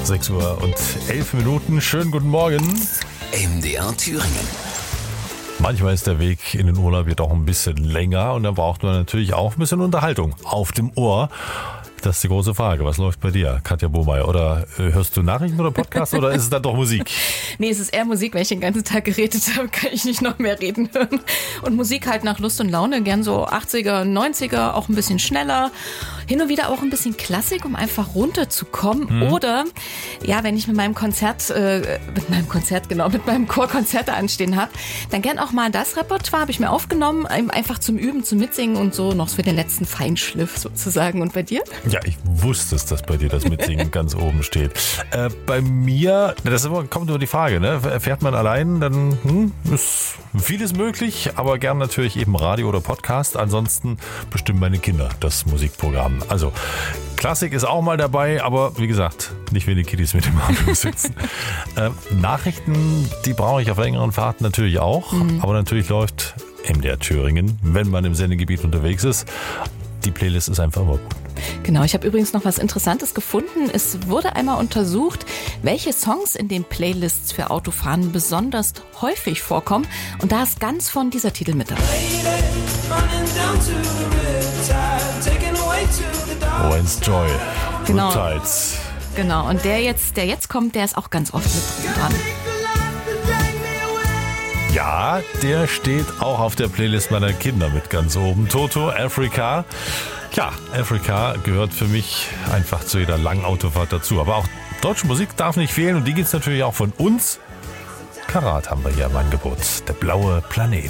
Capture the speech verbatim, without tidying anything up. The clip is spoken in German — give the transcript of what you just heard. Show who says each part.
Speaker 1: sechs Uhr und elf Minuten. Schönen guten Morgen.
Speaker 2: M D R Thüringen.
Speaker 1: Manchmal ist der Weg in den Urlaub jedoch ein bisschen länger und dann braucht man natürlich auch ein bisschen Unterhaltung auf dem Ohr. Das ist die große Frage. Was läuft bei dir, Katja Bohmeier? Oder äh, hörst du Nachrichten oder Podcasts oder ist es dann doch Musik?
Speaker 3: Nee, es ist eher Musik, weil ich den ganzen Tag geredet habe, kann ich nicht noch mehr reden hören. Und Musik halt nach Lust und Laune, gern so achtziger, neunziger, auch ein bisschen schneller. Hin und wieder auch ein bisschen Klassik, um einfach runterzukommen. Hm. Oder, ja, wenn ich mit meinem Konzert, äh, mit meinem Konzert, genau, mit meinem Chor Konzerte anstehen habe, dann gern auch mal das Repertoire habe ich mir aufgenommen, einfach zum Üben, zum Mitsingen und so noch für den letzten Feinschliff sozusagen. Und bei dir?
Speaker 1: Ja, ich wusste es, dass bei dir das Mitsingen ganz oben steht. Äh, bei mir, das ist immer, kommt über die Frage, ne? Fährt man allein, dann hm, ist vieles möglich, aber gern natürlich eben Radio oder Podcast. Ansonsten bestimmen meine Kinder das Musikprogramm. Also Klassik ist auch mal dabei, aber wie gesagt, nicht wenn die Kiddies mit dem Auto sitzen. äh, Nachrichten, die brauche ich auf längeren Fahrten natürlich auch, mhm. aber natürlich läuft M D R Thüringen, wenn man im Sendegebiet unterwegs ist. Die Playlist ist einfach immer gut.
Speaker 3: Genau, ich habe übrigens noch was Interessantes gefunden. Es wurde einmal untersucht, welche Songs in den Playlists für Autofahren besonders häufig vorkommen. Und da ist ganz von dieser Titel mit dabei.
Speaker 1: Owens Joy,
Speaker 3: genau.
Speaker 1: Good Tides.
Speaker 3: Genau, und der jetzt, der jetzt kommt, der ist auch ganz oft mit dran.
Speaker 1: Ja, der steht auch auf der Playlist meiner Kinder mit ganz oben. Toto, Africa. Ja, Africa gehört für mich einfach zu jeder langen Autofahrt dazu. Aber auch deutsche Musik darf nicht fehlen und die gibt es natürlich auch von uns. Karat haben wir hier im Angebot. Der blaue Planet.